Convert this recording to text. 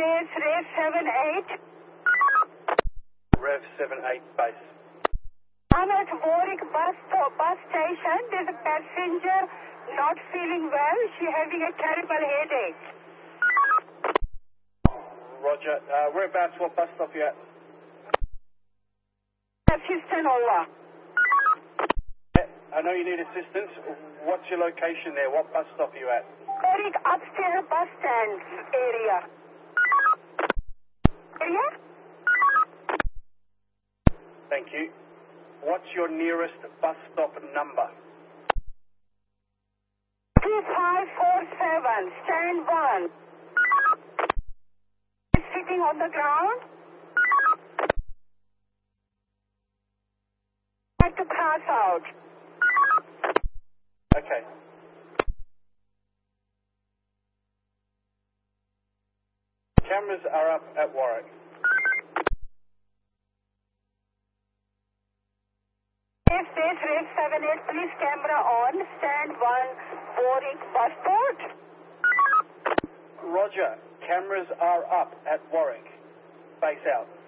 base, Rev 78. Rev 78 base. I'm at Warwick bus station. There's a passenger not feeling well. She's having a terrible headache. Roger. Whereabouts? What bus stop you at? Assistant over. I know you need assistance. What's your location there? What bus stop are you at? Warwick upstairs bus stand area. Area? Thank you. What's your nearest bus stop number? 2547, stand 1. He's sitting on the ground. Had to pass out. Okay. Cameras are up at Warwick. If this Rev 78, please camera on, stand 1, Warwick bus port. Roger. Cameras are up at Warwick. Base out.